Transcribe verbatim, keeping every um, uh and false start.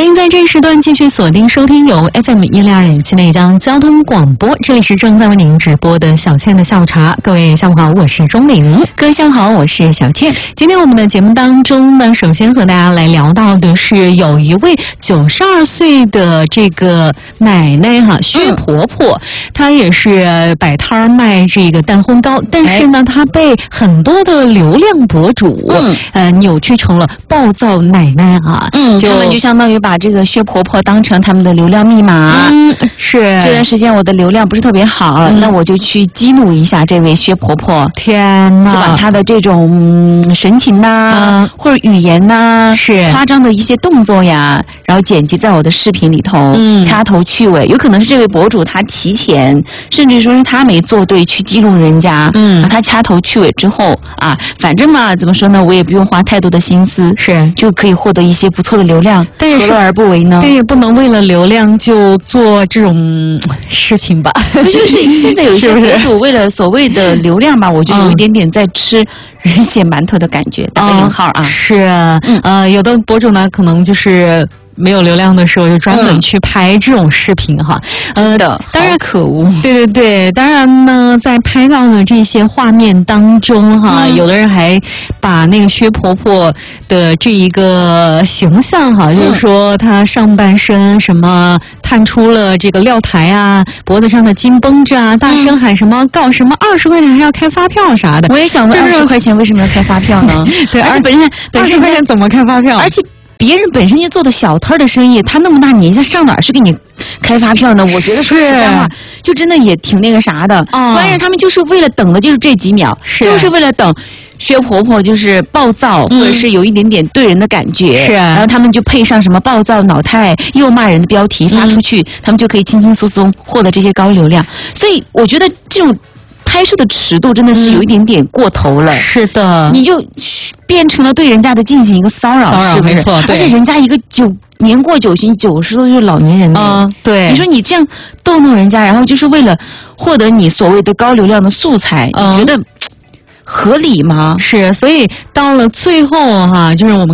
欢迎在这一时段继续锁定收听由 F M 一零二点七内江交通广播，这里是正在为您直播的小倩的下午茶。各位下午好，我是钟玲。 各位下午好，我是小倩。 今天我们的节目当中呢，首先和大家来聊到的是有一位九十二岁的这个奶奶哈，薛婆婆，嗯、她也是摆摊卖这个蛋烘糕，但是呢，她被很多的流量博主、嗯、呃扭曲成了暴躁奶奶啊， 嗯，就他们就相当于把这个薛婆婆当成他们的流量密码。 嗯，是这段时间我的流量不是特别好，嗯、那我就去激怒一下这位薛婆婆。 天哪！ 就把她的这种、嗯、神情呐、嗯，或者语言呐， 是夸张的一些动作呀，然后剪辑在我的视频里头，嗯，掐头去尾。有可能是这位博主他提前，甚至说是他没做对去激怒人家，嗯，把他掐头去尾之后啊，反正嘛，怎么说呢，我也不用花太多的心思， 是就可以获得一些不错的流量， 但是何乐而不为呢？ 但也不能为了流量就做这种事情吧。 所以就是现在有一些博主为了所谓的流量吧，我就有一点点在吃人血馒头的感觉，打个引号啊。 是，嗯、呃，有的博主呢，可能就是没有流量的时候，就专门去拍这种视频哈。 嗯、呃，的， 当然可恶。 对对对，当然呢，在拍到的这些画面当中哈，嗯、有的人还把那个薛婆婆的这一个形象哈，嗯、就是说她上半身什么探出了这个料台啊，脖子上的金绷着啊，大声喊什么告什么二十块钱还要开发票啥的。 我也想问，二十块钱为什么要开发票呢？ 对， 而且本身二十块钱怎么开发票？ 而且。别人本身就做的小摊的生意，他那么大年纪，上哪儿去给你开发票呢？我觉得说实在话，就真的也挺那个啥的。哦、关键他们就是为了等的就是这几秒， 是就是为了等薛婆婆就是暴躁，嗯、或者是有一点点对人的感觉， 是。 然后他们就配上什么暴躁、脑太、又骂人的标题发出去，嗯、他们就可以轻轻松松获得这些高流量。所以我觉得这种拍摄的尺度真的是有一点点过头了。 嗯、是的， 你就变成了对人家的进行一个骚扰， 骚扰是不是？ 没错， 而且人家一个九年过九旬，九十多岁老年人了， 嗯，对。 你说你这样逗弄人家，然后就是为了获得你所谓的高流量的素材，嗯、你觉得合理吗？ 是，所以到了最后哈，就是我们。